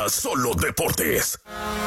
Ahora solo deportes.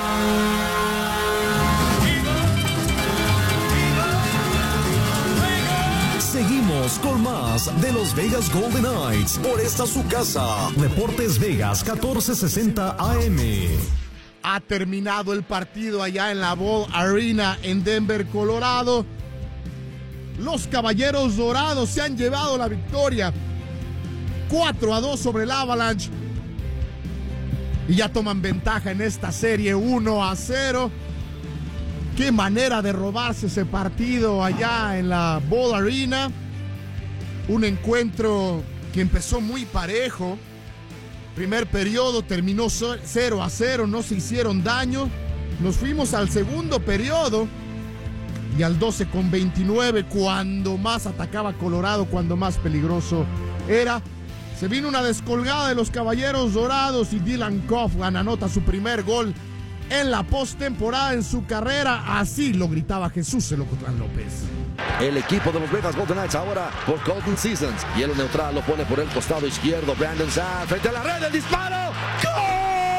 Seguimos con más de los Vegas Golden Knights por esta su casa. Deportes Vegas 1460 AM. Ha terminado el partido allá en la Ball Arena en Denver, Colorado. Los Caballeros Dorados se han llevado la victoria 4-2 sobre el Avalanche y ya toman ventaja en esta serie 1-0. Qué manera de robarse ese partido allá en la Ball Arena. Un encuentro que empezó muy parejo. Primer periodo terminó 0-0, no se hicieron daño. Nos fuimos al segundo periodo y al 12:29, cuando más atacaba Colorado, cuando más peligroso era. Se vino una descolgada de los Caballeros Dorados y Dylan Coghlan anota su primer gol en la postemporada en su carrera. Así lo gritaba Jesús Elocotlán López. El equipo de los Vegas Golden Knights ahora por Golden Seasons. Hielo neutral lo pone por el costado izquierdo. Brandon Saad frente a la red, el disparo. ¡Gol!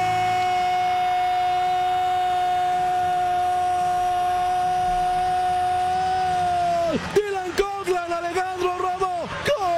Dylan Coghlan, Alejandro Romo. ¡Gol!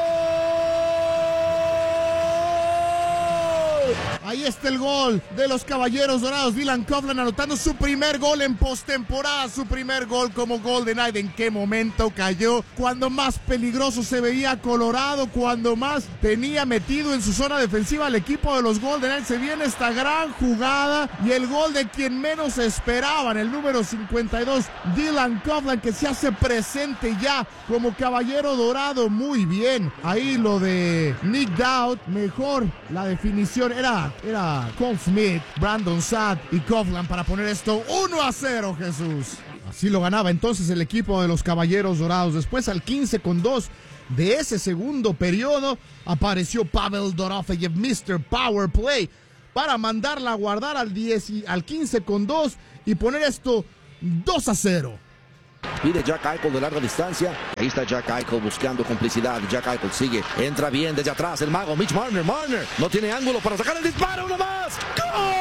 Ahí está el gol de los Caballeros Dorados. Dylan Coghlan anotando su primer gol en postemporada, su primer gol como Golden Knight. ¿En qué momento cayó? Cuando más peligroso se veía Colorado, cuando más tenía metido en su zona defensiva al equipo de los Golden Knights. Se viene esta gran jugada y el gol de quien menos esperaban, el número 52, Dylan Coghlan, que se hace presente ya como Caballero Dorado. Muy bien, ahí lo de Nick Dowd, mejor la definición era Cole Smith, Brandon Saad y Coghlan para poner esto 1-0, Jesús. Así lo ganaba entonces el equipo de los Caballeros Dorados. Después al 15:2 de ese segundo periodo apareció Pavel Dorofeyev, Mr. Power Play, para mandarla a guardar al 15:2 y poner esto 2-0. Pide Jack Eichel de larga distancia. Ahí está Jack Eichel buscando complicidad. Jack Eichel sigue. Entra bien desde atrás el mago Mitch Marner. Marner no tiene ángulo para sacar el disparo. ¡Uno más! ¡Gol!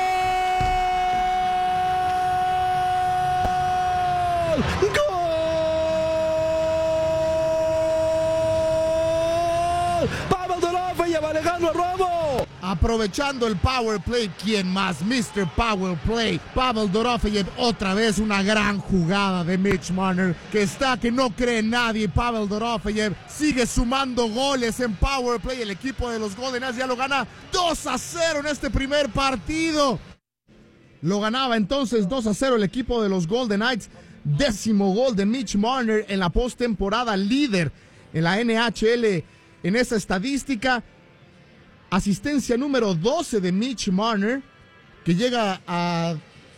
¡Gol! ¡Pavel Dorofeyev, Alejandro Romo! Aprovechando el power play, ¿quién más? Mr. Power Play, Pavel Dorofeyev. Otra vez una gran jugada de Mitch Marner, que no cree nadie. Pavel Dorofeyev sigue sumando goles en power play. El equipo de los Golden Knights ya lo gana 2-0 en este primer partido. Lo ganaba entonces 2-0 el equipo de los Golden Knights. 10º gol de Mitch Marner en la postemporada, líder en la NHL en esa estadística. Asistencia número 12 de Mitch Marner, que llega a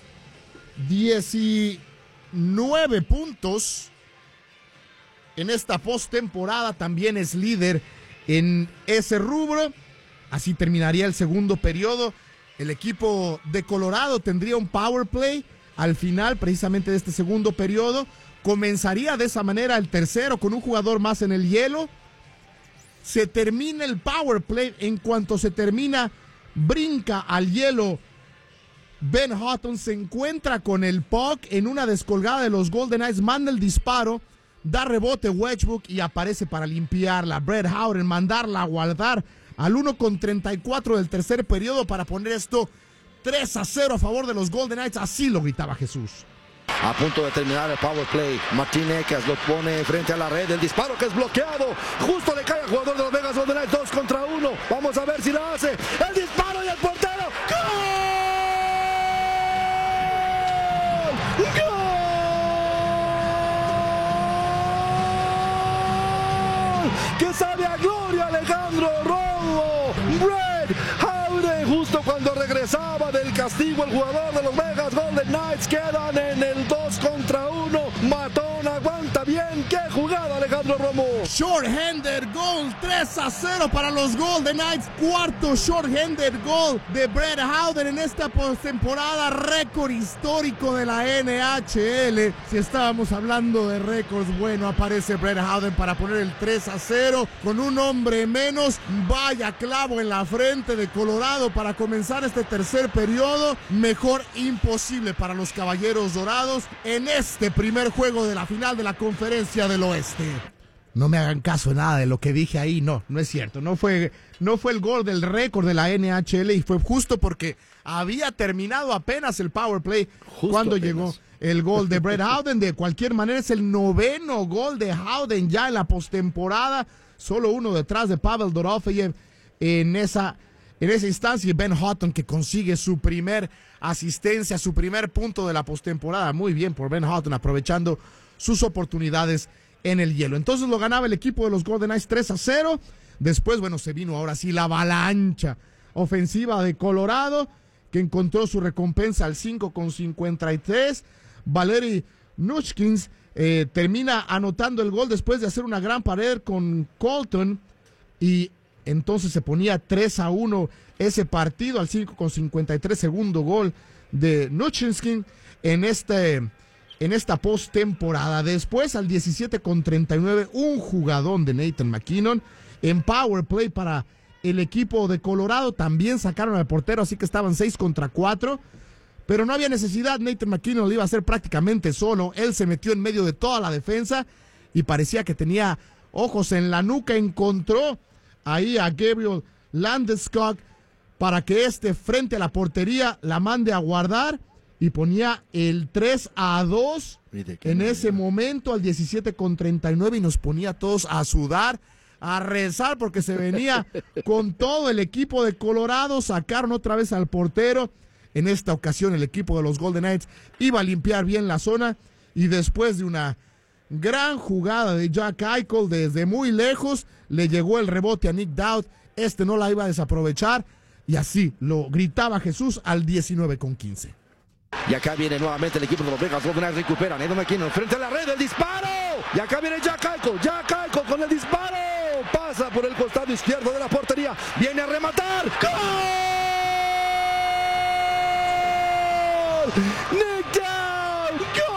19 puntos en esta postemporada. También es líder en ese rubro. Así terminaría el segundo periodo. El equipo de Colorado tendría un power play al final precisamente de este segundo periodo. Comenzaría de esa manera el tercero con un jugador más en el hielo. Se termina el power play. En cuanto se termina, brinca al hielo Ben Hutton, se encuentra con el puck en una descolgada de los Golden Knights, manda el disparo, da rebote Wedgwood y aparece para limpiarla. Brett Howden, mandarla a guardar al 1:34 del tercer periodo para poner esto 3-0 a favor de los Golden Knights. Así lo gritaba Jesús. A punto de terminar el power play, Martín Necas lo pone frente a la red, el disparo que es bloqueado, justo le cae al jugador de los Vegas Golden Knights, 2 contra 1, vamos a ver si lo hace, el disparo y el portero, ¡gol! ¡Gol! ¡Que sabe a gloria Alejandro Romo! Brett Howden, justo cuando regresaba del castigo el jugador de los Vegas Golden Knights, quedan en el 2 contra 1, mató balón aguanta bien. ¡Qué jugada, Alejandro Romo! Short-handed goal, 3-0 para los Golden Knights. Cuarto short-handed goal de Brett Howden en esta postemporada. Récord histórico de la NHL. Si estábamos hablando de récords, bueno, aparece Brett Howden para poner el 3-0 con un hombre menos. Vaya clavo en la frente de Colorado para comenzar este tercer periodo. Mejor imposible para los Caballeros Dorados en este primer juego de la final de la Conferencia del Oeste. No me hagan caso de nada de lo que dije ahí, no es cierto. No fue el gol del récord de la NHL y fue justo porque había terminado apenas el power play cuando llegó el gol de Brett Howden. De cualquier manera es el 9º gol de Howden ya en la postemporada, solo uno detrás de Pavel Dorofeyev en esa instancia, y Ben Hutton que consigue su primer asistencia, su primer punto de la postemporada. Muy bien por Ben Hutton, aprovechando sus oportunidades en el hielo. Entonces lo ganaba el equipo de los Golden Knights 3-0. Después, bueno, se vino ahora sí la avalancha ofensiva de Colorado, que encontró su recompensa al 5:53. Valeri Nushkins termina anotando el gol después de hacer una gran pared con Colton, y entonces se ponía 3-1 ese partido al 5:53, segundo gol de Nushkins en esta postemporada. Después al 17:39, un jugadón de Nathan MacKinnon en power play para el equipo de Colorado. También sacaron al portero, así que estaban 6-4, pero no había necesidad. Nathan MacKinnon lo iba a hacer prácticamente solo. Él se metió en medio de toda la defensa y parecía que tenía ojos en la nuca. Encontró ahí a Gabriel Landeskog para que frente a la portería la mande a guardar, y ponía el 3-2 en ese momento al 17:39, y nos ponía a todos a sudar, a rezar, porque se venía con todo el equipo de Colorado. Sacaron otra vez al portero. En esta ocasión el equipo de los Golden Knights iba a limpiar bien la zona, y después de una gran jugada de Jack Eichel desde muy lejos, le llegó el rebote a Nick Dowd. No la iba a desaprovechar, y así lo gritaba Jesús al 19:15. Y acá viene nuevamente el equipo de los Vegas Golden Knights. Recuperan Nathan MacKinnon frente a la red, el disparo. Y acá viene Jack Eichel con el disparo. Pasa por el costado izquierdo de la portería. Viene a rematar. ¡Gol! Nick Dowd.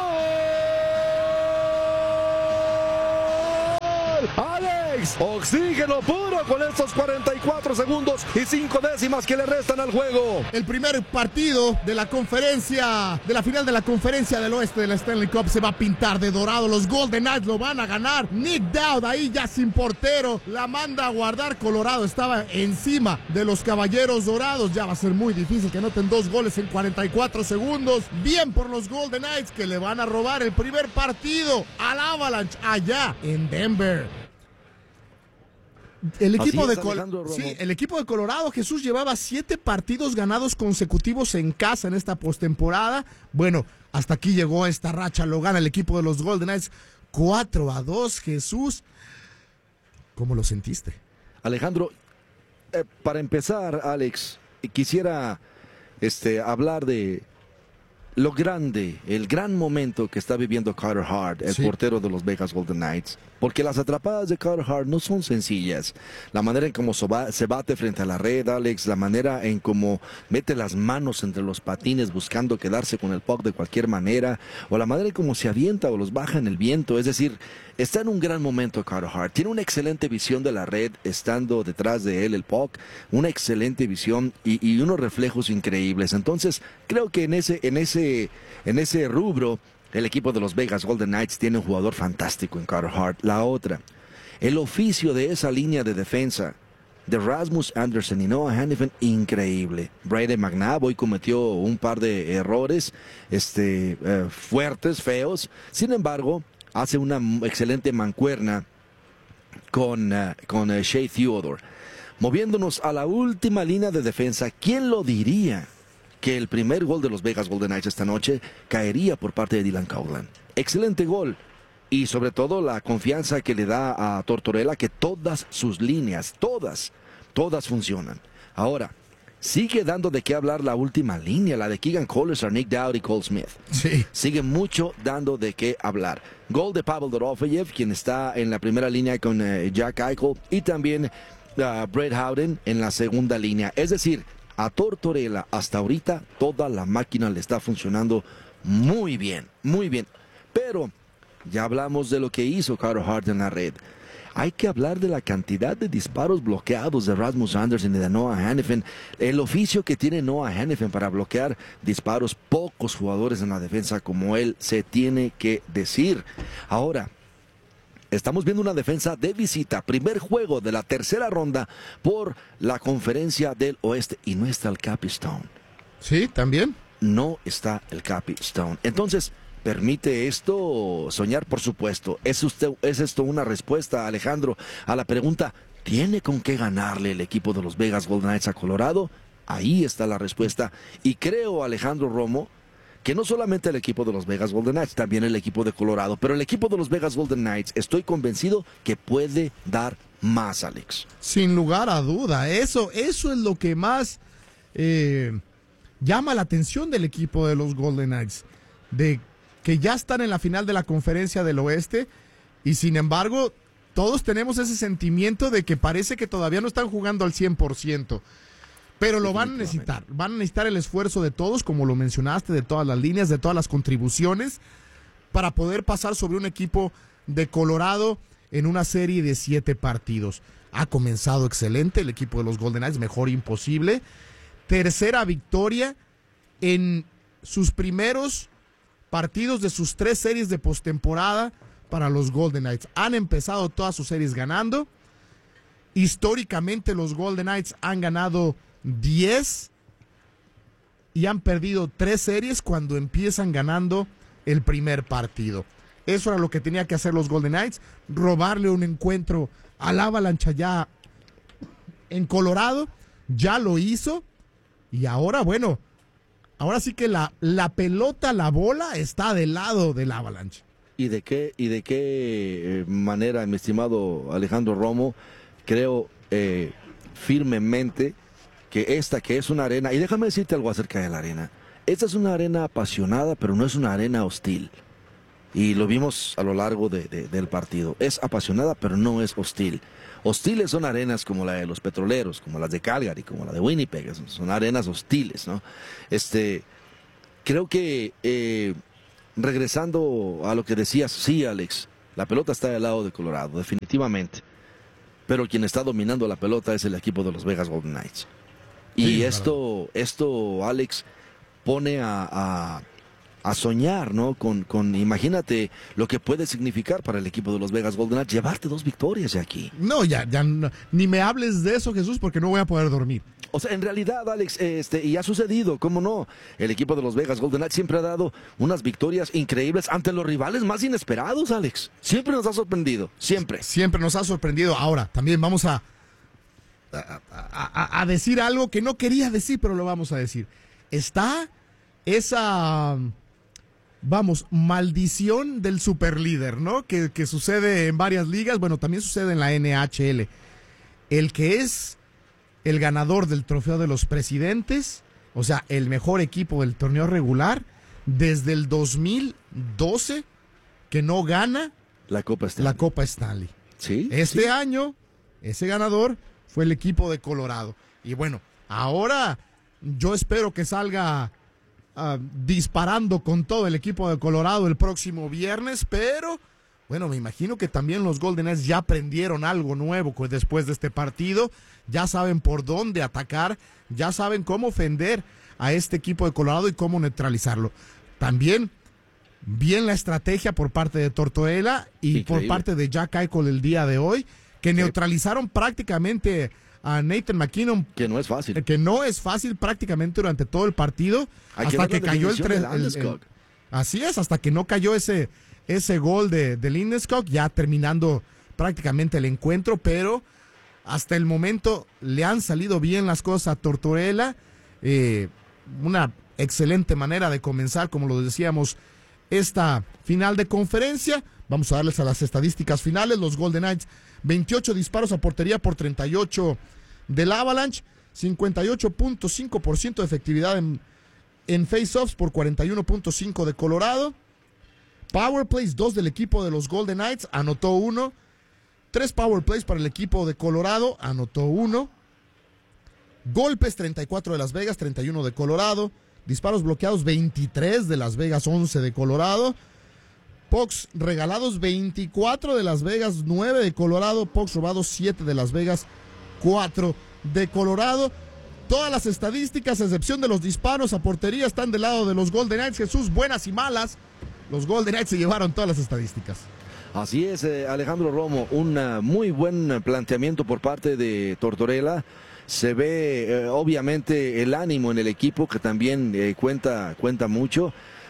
¡Gol! Alex, oxígeno puro con estos 44 segundos y 5 décimas que le restan al juego. El primer partido de la final de la Conferencia del Oeste de la Stanley Cup se va a pintar de dorado. Los Golden Knights lo van a ganar. Nick Dowd ahí ya sin portero la manda a guardar. Colorado estaba encima de los Caballeros Dorados. Ya va a ser muy difícil que anoten 2 goles en 44 segundos. Bien por los Golden Knights, que le van a robar el primer partido al Avalanche allá en Denver. El equipo de Colorado, Jesús, llevaba 7 partidos ganados consecutivos en casa en esta postemporada. Bueno, hasta aquí llegó esta racha, lo gana el equipo de los Golden Knights 4-2, Jesús. ¿Cómo lo sentiste? Alejandro, para empezar, Alex, quisiera hablar de lo grande, el gran momento que está viviendo Carter Hart, el portero de los Vegas Golden Knights. Porque las atrapadas de Carter Hart no son sencillas. La manera en cómo se bate frente a la red, Alex, la manera en cómo mete las manos entre los patines buscando quedarse con el puck de cualquier manera, o la manera en cómo se avienta o los baja en el viento. Es decir, está en un gran momento Carter Hart. Tiene una excelente visión de la red estando detrás de él el puck, una excelente visión y unos reflejos increíbles. Entonces, creo que en ese rubro, el equipo de los Vegas Golden Knights tiene un jugador fantástico en Carter Hart. La otra, el oficio de esa línea de defensa de Rasmus Andersson y Noah Hanifin, increíble. Brayden McNabb hoy cometió un par de errores fuertes, feos. Sin embargo, hace una excelente mancuerna con Shea Theodore. Moviéndonos a la última línea de defensa, ¿quién lo diría que el primer gol de los Vegas Golden Knights esta noche caería por parte de Dylan Coghlan? Excelente gol, y sobre todo la confianza que le da a Tortorella, que todas sus líneas, todas funcionan. Ahora, sigue dando de qué hablar la última línea, la de Keegan Collier, Nick Dowd y Cole Smith. Sí. Sigue mucho dando de qué hablar. Gol de Pavel Dorofeyev, quien está en la primera línea con Jack Eichel, y también Brett Howden en la segunda línea. Es decir, a Tortorella hasta ahorita toda la máquina le está funcionando muy bien, muy bien. Pero ya hablamos de lo que hizo Carter Hart en la red. Hay que hablar de la cantidad de disparos bloqueados de Rasmus Andersen y de Noah Hanifin. El oficio que tiene Noah Hanifin para bloquear disparos, pocos jugadores en la defensa como él, se tiene que decir. Ahora, estamos viendo una defensa de visita, primer juego de la tercera ronda por la Conferencia del Oeste, y no está el Cappy Stone. Sí, también. No está el Cappy Stone. Entonces, ¿permite esto soñar? Por supuesto. ¿Es esto una respuesta, Alejandro, a la pregunta, ¿tiene con qué ganarle el equipo de los Vegas Golden Knights a Colorado? Ahí está la respuesta. Y creo, Alejandro Romo, que no solamente el equipo de los Vegas Golden Knights, también el equipo de Colorado, pero el equipo de los Vegas Golden Knights, estoy convencido que puede dar más, Alex. Sin lugar a duda. Eso es lo que más llama la atención del equipo de los Golden Knights. De que ya están en la final de la Conferencia del Oeste, y sin embargo, todos tenemos ese sentimiento de que parece que todavía no están jugando al 100%, pero lo van a necesitar el esfuerzo de todos, como lo mencionaste, de todas las líneas, de todas las contribuciones, para poder pasar sobre un equipo de Colorado en una serie de 7 partidos. Ha comenzado excelente el equipo de los Golden Knights, mejor imposible, tercera victoria en sus primeros partidos de sus 3 series de postemporada para los Golden Knights. Han empezado todas sus series ganando. Históricamente los Golden Knights han ganado 10 y han perdido 3 series cuando empiezan ganando el primer partido. Eso era lo que tenía que hacer los Golden Knights, robarle un encuentro al Avalanche allá en Colorado. Ya lo hizo, y ahora, bueno, ahora sí que la pelota, la bola, está del lado del Avalanche. ¿Y de qué manera, mi estimado Alejandro Romo? Creo firmemente que esta, que es una arena, y déjame decirte algo acerca de la arena. Esta es una arena apasionada, pero no es una arena hostil. Y lo vimos a lo largo del partido. Es apasionada, pero no es hostil. Hostiles son arenas como la de los Petroleros, como las de Calgary, como la de Winnipeg. Son arenas hostiles, ¿no? Creo que regresando a lo que decías, sí, Alex, la pelota está del lado de Colorado, definitivamente. Pero quien está dominando la pelota es el equipo de los Vegas Golden Knights. Y sí, esto, Alex, pone a soñar, ¿no? Con imagínate lo que puede significar para el equipo de los Vegas Golden Knights llevarte 2 victorias de aquí. No, ya no, ni me hables de eso, Jesús, porque no voy a poder dormir. O sea, en realidad, Alex, y ha sucedido, ¿cómo no? El equipo de los Vegas Golden Knights siempre ha dado unas victorias increíbles ante los rivales más inesperados, Alex. Siempre nos ha sorprendido, siempre. Siempre nos ha sorprendido. Ahora, también vamos a decir algo que no quería decir, pero lo vamos a decir. Está esa, maldición del superlíder, ¿no? Que sucede en varias ligas, bueno, también sucede en la NHL. El que es el ganador del trofeo de los presidentes, o sea, el mejor equipo del torneo regular, desde el 2012, que no gana la Copa Stanley. ¿Sí? Este año, ese ganador fue el equipo de Colorado. Y bueno, ahora yo espero que salga disparando con todo el equipo de Colorado el próximo viernes, pero bueno, me imagino que también los Golden Knights ya aprendieron algo nuevo después de este partido, ya saben por dónde atacar, ya saben cómo ofender a este equipo de Colorado y cómo neutralizarlo. También bien la estrategia por parte de Tortorella y increíble por parte de Jack Eichel el día de hoy, que neutralizaron prácticamente a Nathan MacKinnon, que no es fácil. Que no es fácil prácticamente durante todo el partido, hasta que cayó así es, hasta que no cayó ese gol de Landeskog, ya terminando prácticamente el encuentro, pero hasta el momento le han salido bien las cosas a Tortorella. Una excelente manera de comenzar, como lo decíamos, esta final de conferencia. Vamos a darles a las estadísticas finales. Los Golden Knights, 28 disparos a portería por 38 del Avalanche, 58.5% de efectividad en face-offs por 41.5 de Colorado. Power plays 2 del equipo de los Golden Knights, anotó 1. 3 power plays para el equipo de Colorado, anotó 1. Golpes 34 de Las Vegas, 31 de Colorado. Disparos bloqueados 23 de Las Vegas, 11 de Colorado. Pucks regalados 24 de Las Vegas, 9 de Colorado. Pucks robados 7 de Las Vegas, 4 de Colorado. Todas las estadísticas, a excepción de los disparos a portería, están del lado de los Golden Knights. Jesús, buenas y malas. Los Golden Knights se llevaron todas las estadísticas. Así es, Alejandro Romo, un muy buen planteamiento por parte de Tortorella. Se ve obviamente el ánimo en el equipo, que también cuenta mucho.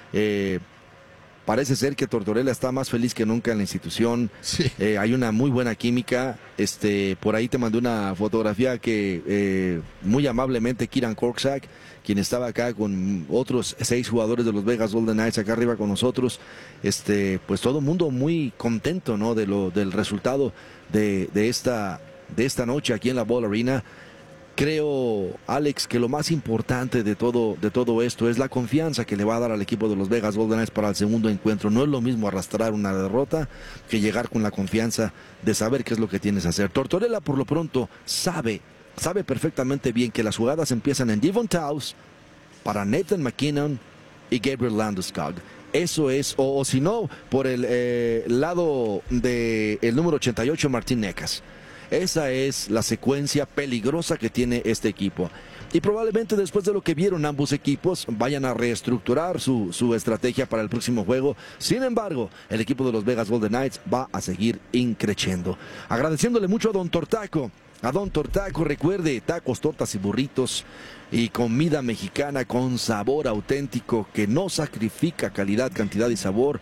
Parece ser que Tortorella está más feliz que nunca en la institución. Sí. Hay una muy buena química. Por ahí te mandé una fotografía que muy amablemente Kieran Korczak, quien estaba acá con otros 6 jugadores de los Vegas Golden Knights acá arriba con nosotros, pues todo el mundo muy contento, ¿no? del resultado de esta noche aquí en la Ball Arena. Creo, Alex, que lo más importante de todo esto es la confianza que le va a dar al equipo de los Vegas Golden Knights para el segundo encuentro. No es lo mismo arrastrar una derrota que llegar con la confianza de saber qué es lo que tienes que hacer. Tortorella, por lo pronto, sabe perfectamente bien que las jugadas empiezan en Devon Toews para Nathan MacKinnon y Gabriel Landeskog. Eso es, o si no, por el lado del número 88, Martin Necas. Esa es la secuencia peligrosa que tiene este equipo. Y probablemente después de lo que vieron ambos equipos, vayan a reestructurar su estrategia para el próximo juego. Sin embargo, el equipo de los Vegas Golden Knights va a seguir increciendo. Agradeciéndole mucho a Don Tortaco. Recuerde, tacos, tortas y burritos y comida mexicana con sabor auténtico que no sacrifica calidad, cantidad y sabor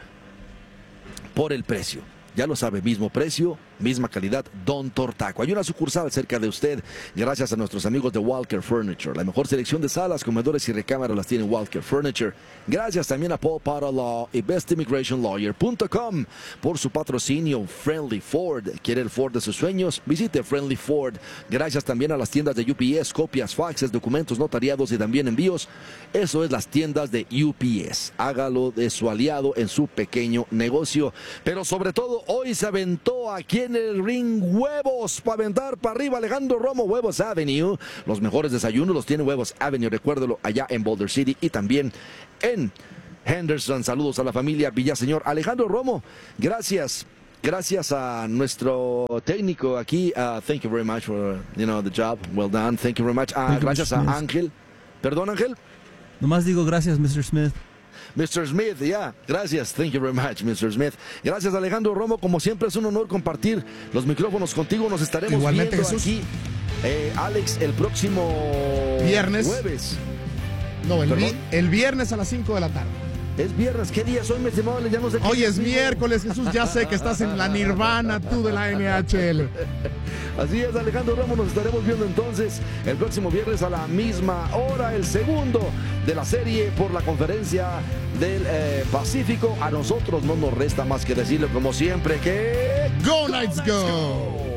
por el precio. Ya lo sabe, mismo precio, misma calidad, Don Tortaco. Hay una sucursal cerca de usted, gracias a nuestros amigos de Walker Furniture. La mejor selección de salas, comedores y recámaras las tiene Walker Furniture. Gracias también a Paul Potter Law y bestimmigrationlawyer.com por su patrocinio. Friendly Ford, ¿quiere el Ford de sus sueños? Visite Friendly Ford. Gracias también a las tiendas de UPS, copias, faxes, documentos notariados y también envíos. Eso es las tiendas de UPS. Hágalo de su aliado en su pequeño negocio. Pero sobre todo, hoy se aventó aquí en el ring huevos para aventar para arriba Alejandro Romo. Huevos Avenue, los mejores desayunos los tiene Huevos Avenue, recuérdelo, allá en Boulder City y también en Henderson. Saludos a la familia Villaseñor. Alejandro Romo, gracias a nuestro técnico aquí. Thank you very much for the job well done. Thank you very much. Gracias a Ángel. Perdón, Ángel. Nomás digo gracias, Mr. Smith. Mr. Smith, gracias, thank you very much, Mr. Smith. Gracias, Alejandro Romo, como siempre es un honor compartir los micrófonos contigo. Nos estaremos igualmente, viendo Jesús. aquí, Alex, el próximo jueves. No, el viernes a las 5 de la tarde. Es viernes, ¿qué día es hoy, mi estimado? Ya no sé qué Hoy es miércoles, Jesús, ya sé que estás en la nirvana tú de la NHL. Así es, Alejandro Ramos, nos estaremos viendo entonces el próximo viernes a la misma hora, el segundo de la serie por la conferencia del Pacífico. A nosotros no nos resta más que decirle como siempre que... ¡Go Knights, go!